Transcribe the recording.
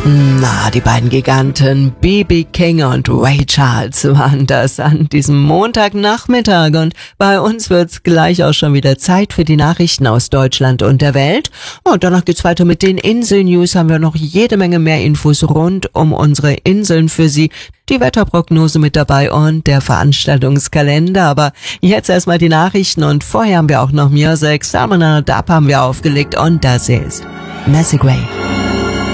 Na, die beiden Giganten B.B. King und Ray Charles waren das an diesem Montagnachmittag und bei uns wird's gleich auch schon wieder Zeit für die Nachrichten aus Deutschland und der Welt. Und danach geht's weiter mit den Insel-News, haben wir noch jede Menge mehr Infos rund um unsere Inseln für Sie, die Wetterprognose mit dabei und der Veranstaltungskalender. Aber jetzt erstmal die Nachrichten und vorher haben wir auch noch Music, Salmon Dab haben wir aufgelegt und das ist Massive Way.